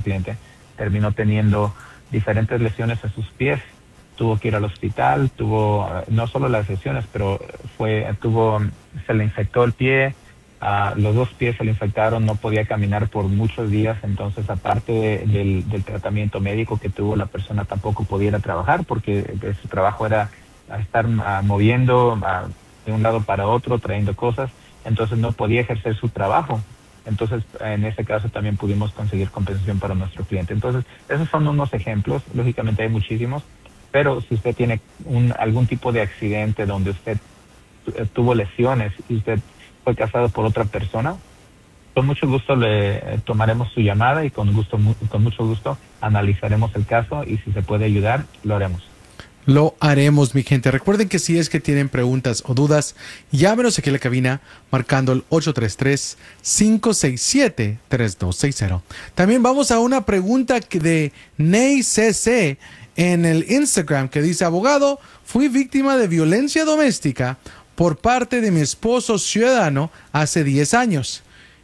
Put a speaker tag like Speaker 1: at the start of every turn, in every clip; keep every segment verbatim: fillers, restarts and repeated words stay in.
Speaker 1: cliente terminó teniendo diferentes lesiones a sus pies. Tuvo que ir al hospital, tuvo no solo las lesiones, pero fue, tuvo, se le infectó el pie, uh, los dos pies se le infectaron, no podía caminar por muchos días. Entonces, aparte de, del, del tratamiento médico que tuvo, la persona tampoco podía ir a trabajar porque eh, su trabajo era estar uh, moviendo uh, de un lado para otro, trayendo cosas. Entonces no podía ejercer su trabajo. Entonces, en ese caso también pudimos conseguir compensación para nuestro cliente. Entonces, esos son unos ejemplos. Lógicamente hay muchísimos. Pero si usted tiene un, algún tipo de accidente donde usted tuvo lesiones y usted fue casado por otra persona, con mucho gusto le eh, tomaremos su llamada y con gusto, mu con mucho gusto analizaremos el caso y si se puede ayudar, lo haremos.
Speaker 2: Lo haremos, mi gente. Recuerden que si es que tienen preguntas o dudas, llámenos aquí a la cabina marcando el ocho tres tres, cinco seis siete, tres dos seis cero. También vamos a una pregunta de Ney C C en el Instagram que dice: abogado, fui víctima de violencia doméstica por parte de mi esposo ciudadano hace diez años.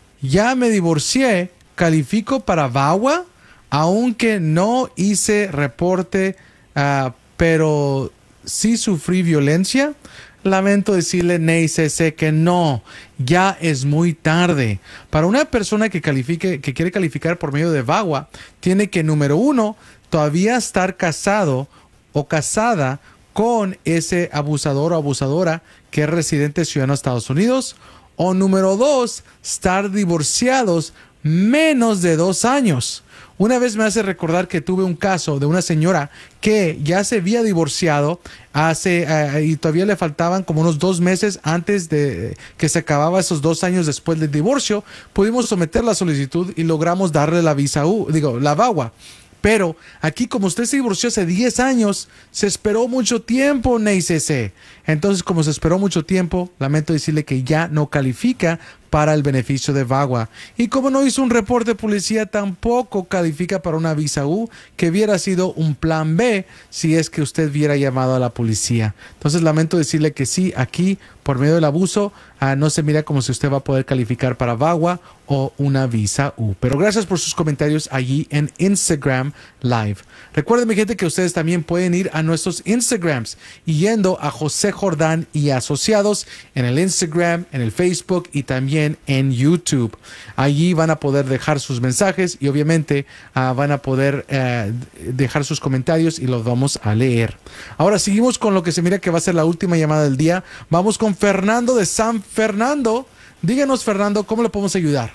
Speaker 2: Ya me divorcié, califico para V A W A, aunque no hice reporte, uh, pero sí sufrí violencia. Lamento decirle, Ney C C, que no, ya es muy tarde. Para una persona que califique, que quiere calificar por medio de V A W A, tiene que, número uno, todavía estar casado o casada con ese abusador o abusadora que es residente ciudadano de Estados Unidos, o número dos, estar divorciados menos de dos años. Una vez me hace recordar que tuve un caso de una señora que ya se había divorciado hace uh, y todavía le faltaban como unos dos meses antes de que se acababa esos dos años después del divorcio. Pudimos someter la solicitud y logramos darle la visa U, digo, la V A W A. Pero aquí, como usted se divorció hace diez años, se esperó mucho tiempo, Ney C C. Entonces, como se esperó mucho tiempo, lamento decirle que ya no califica para el beneficio de V A W A. Y como no hizo un reporte de policía, tampoco califica para una visa U, que hubiera sido un plan B si es que usted hubiera llamado a la policía. Entonces, lamento decirle que sí, aquí, por medio del abuso, uh, no se mira como si usted va a poder calificar para V A W A o una visa U. Pero gracias por sus comentarios allí en Instagram Live. Recuerden, mi gente, que ustedes también pueden ir a nuestros Instagrams y yendo a José Jordán y Asociados en el Instagram, en el Facebook y también en YouTube. Allí van a poder dejar sus mensajes y obviamente uh, van a poder uh, dejar sus comentarios y los vamos a leer. Ahora seguimos con lo que se mira que va a ser la última llamada del día. Vamos con Fernando de San Fernando. Díganos, Fernando, ¿cómo le podemos ayudar?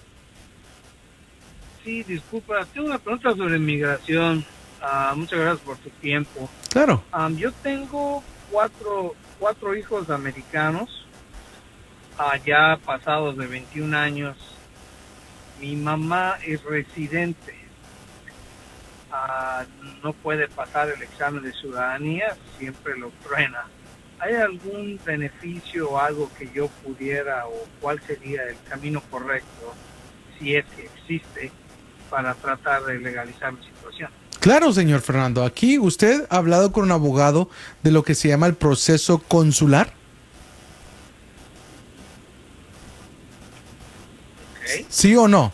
Speaker 3: Sí, disculpa, tengo una pregunta sobre migración. Uh, muchas gracias por tu tiempo.
Speaker 2: Claro.
Speaker 3: Um, yo tengo cuatro, cuatro hijos americanos, uh, ya pasados de veintiún años. Mi mamá es residente. Uh, no puede pasar el examen de ciudadanía, siempre lo truena. ¿Hay algún beneficio o algo que yo pudiera, o cuál sería el camino correcto, si es que existe, para tratar de legalizar mi situación?
Speaker 2: Claro, señor Fernando. Aquí usted ha hablado con un abogado de lo que se llama el proceso consular.
Speaker 3: Okay.
Speaker 2: ¿Sí o no?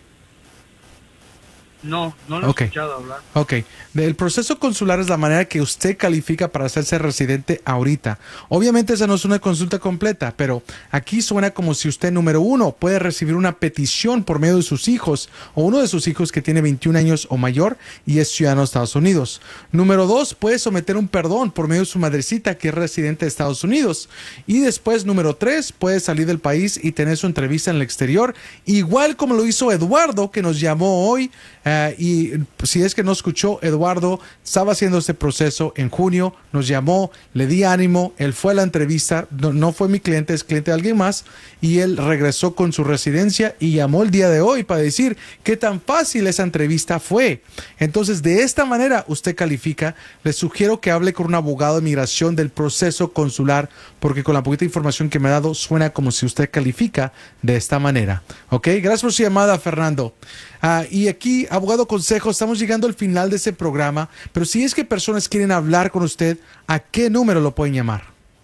Speaker 3: No, no lo he
Speaker 2: okay.
Speaker 3: escuchado hablar.
Speaker 2: Ok. El proceso consular es la manera que usted califica para hacerse residente ahorita. Obviamente esa no es una consulta completa, pero aquí suena como si usted, número uno, puede recibir una petición por medio de sus hijos o uno de sus hijos que tiene veintiún años o mayor y es ciudadano de Estados Unidos. Número dos, puede someter un perdón por medio de su madrecita que es residente de Estados Unidos. Y después, número tres, puede salir del país y tener su entrevista en el exterior, igual como lo hizo Eduardo, que nos llamó hoy. Uh, y si es que no escuchó, Eduardo estaba haciendo este proceso en junio, nos llamó, le di ánimo, él fue a la entrevista, no, no fue mi cliente, es cliente de alguien más, y él regresó con su residencia y llamó el día de hoy para decir qué tan fácil esa entrevista fue. Entonces, de esta manera usted califica. Le sugiero que hable con un abogado de migración del proceso consular, porque con la poquita información que me ha dado suena como si usted califica de esta manera. ¿Ok? Gracias por su llamada, Fernando. Uh, y aquí, abogado consejo, estamos llegando al final de ese programa, pero si es que personas quieren hablar con usted, ¿a qué número lo pueden llamar?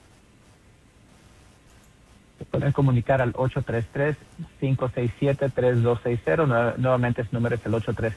Speaker 1: Se pueden comunicar al ocho tres tres, cinco seis siete, tres dos seis cero. Nuevamente ese número es el ocho tres